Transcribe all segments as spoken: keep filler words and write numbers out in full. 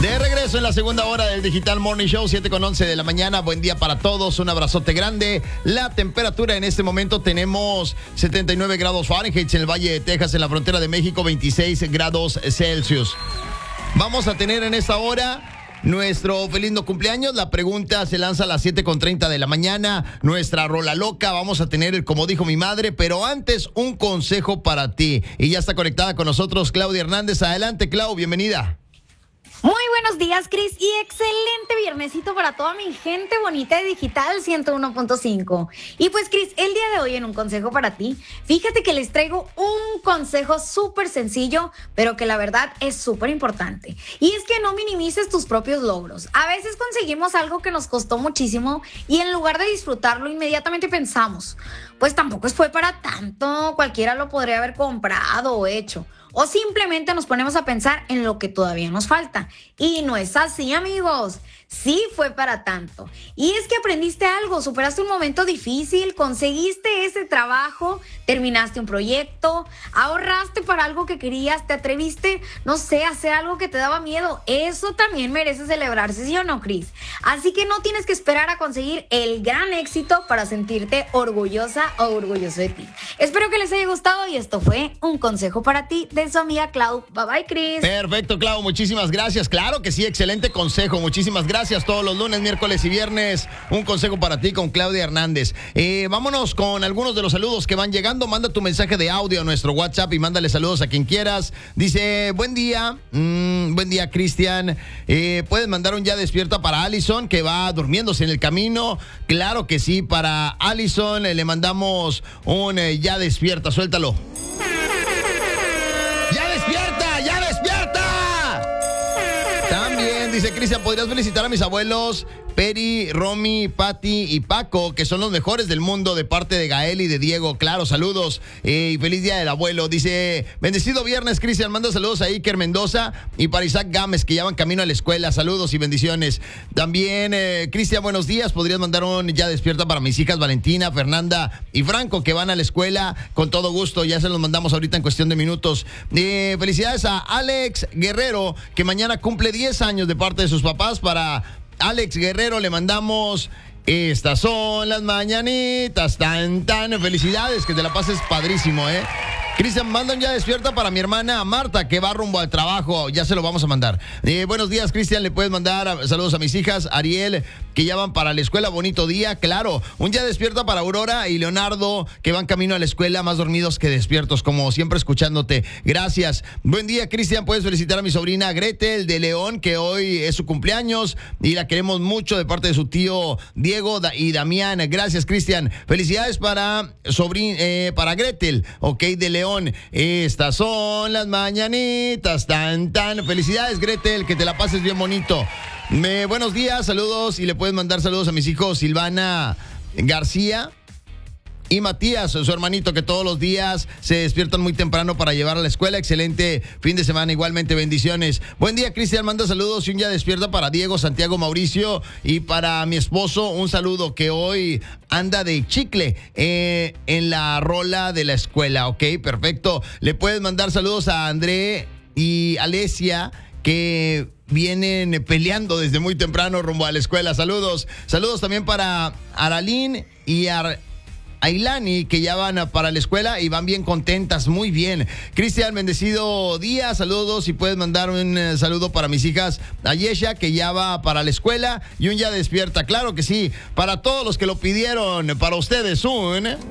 De regreso en la segunda hora del Digital Morning Show, siete con once de la mañana. Buen día para todos, un abrazote grande. La temperatura en este momento tenemos setenta y nueve grados Fahrenheit en el Valle de Texas, en la frontera de México, veintiséis grados Celsius. Vamos a tener en esta hora nuestro feliz no cumpleaños. La pregunta se lanza a las siete con treinta de la mañana. Nuestra rola loca. Vamos a tener el como dijo mi madre. Pero antes, un consejo para ti. Y ya está conectada con nosotros Claudia Hernández. Adelante, Clau, bienvenida. Muy buenos días, Cris, y excelente viernesito para toda mi gente bonita de Digital ciento uno punto cinco. Y pues, Cris, el día de hoy en un consejo para ti, fíjate que les traigo un consejo súper sencillo, pero que la verdad es súper importante. Y es que no minimices tus propios logros. A veces conseguimos algo que nos costó muchísimo y en lugar de disfrutarlo, inmediatamente pensamos, pues tampoco fue para tanto, cualquiera lo podría haber comprado o hecho. O simplemente nos ponemos a pensar en lo que todavía nos falta. Y no es así, amigos. Sí fue para tanto. Y es que aprendiste algo, superaste un momento difícil, conseguiste ese trabajo, terminaste un proyecto, ahorraste para algo que querías, te atreviste, no sé, a hacer algo que te daba miedo. Eso también merece celebrarse, ¿sí o no, Cris? Así que no tienes que esperar a conseguir el gran éxito para sentirte orgullosa o orgulloso de ti. Espero que les haya gustado y esto fue un consejo para ti de su amiga Clau. Bye bye, Cris. Perfecto, Clau, muchísimas gracias. Claro que sí, excelente consejo. Muchísimas gracias. Todos los lunes, miércoles y viernes, un consejo para ti con Claudia Hernández. Eh, vámonos con algunos de los saludos que van llegando. Manda tu mensaje de audio a nuestro WhatsApp y mándale saludos a quien quieras. Dice, buen día, mm, buen día, Cristian. Eh, Puedes mandar un ya despierta para Allison, que va durmiéndose en el camino. Claro que sí, para Allison eh, le mandamos un eh, ya despierta. Suéltalo. ¡Ya despierta! ¡Ya despierta! También dice Cristian, ¿podrías felicitar a mis abuelos Peri, Romy, Patti y Paco, que son los mejores del mundo, de parte de Gael y de Diego? Claro, saludos eh, y feliz día del abuelo. Dice, bendecido viernes, Cristian, manda saludos a Iker Mendoza y para Isaac Gámez, que ya van camino a la escuela. Saludos y bendiciones. También, eh, Cristian, buenos días. Podrías mandar un ya despierta para mis hijas Valentina, Fernanda y Franco, que van a la escuela. Con todo gusto, ya se los mandamos ahorita en cuestión de minutos. Eh, felicidades a Alex Guerrero, que mañana cumple diez años, de parte de sus papás. Para Alex Guerrero le mandamos estas son las mañanitas, tan tan. Felicidades, que te la pases padrísimo, eh. Cristian, mandan ya despierta para mi hermana Marta, que va rumbo al trabajo. Ya se lo vamos a mandar. Eh, buenos días, Cristian. Le puedes mandar a, saludos a mis hijas, Ariel, que ya van para la escuela. Bonito día, claro. Un ya despierta para Aurora y Leonardo, que van camino a la escuela, más dormidos que despiertos, como siempre escuchándote. Gracias. Buen día, Cristian. Puedes felicitar a mi sobrina Gretel de León, que hoy es su cumpleaños y la queremos mucho, de parte de su tío Diego y Damián. Gracias, Cristian. Felicidades para sobrin, eh, para Gretel, ok, de León. Estas son las mañanitas, tan tan. Felicidades, Gretel, que te la pases bien bonito. Me, buenos días, saludos, y le puedes mandar saludos a mis hijos Silvana García y Matías, su hermanito, que todos los días se despiertan muy temprano para llevar a la escuela. Excelente fin de semana, igualmente, bendiciones. Buen día, Cristian, manda saludos y un ya despierta para Diego, Santiago, Mauricio y para mi esposo. Un saludo, que hoy anda de chicle eh, en la rola de la escuela. Ok, perfecto. Le puedes mandar saludos a André y Alesia, que vienen peleando desde muy temprano rumbo a la escuela. Saludos. Saludos también para Aralín y Ar Ailani, que ya van para la escuela y van bien contentas, muy bien. Cristian, bendecido día, saludos, y puedes mandar un eh, saludo para mis hijas Ayesha, que ya va para la escuela, y un ya despierta, claro que sí, para todos los que lo pidieron, para ustedes un... ¡Ya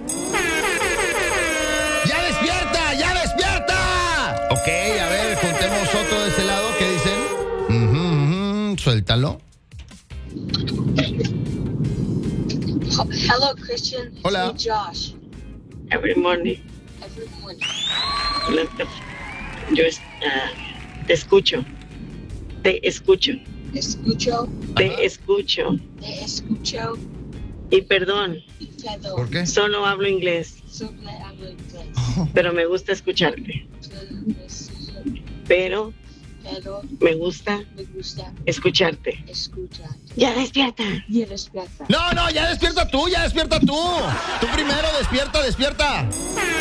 despierta! ¡Ya despierta! Ok, a ver, juntemos otro de este lado, ¿qué dicen? Uh-huh, uh-huh, suéltalo. Hello, Christian. Hola. Hey, Josh. Every morning. Every morning. Yo uh, te escucho. Te escucho. Escucho. Te Ajá. escucho. Te escucho. Y perdón, Y perdón. ¿Por qué? solo hablo inglés, Solo hablo inglés. pero me gusta escucharte. Pero Pero me gusta me gusta escucharte. escuchar. Ya despierta. Y despierta. No, no, ya despierta tú, ya despierta tú. Tú primero, despierta, despierta.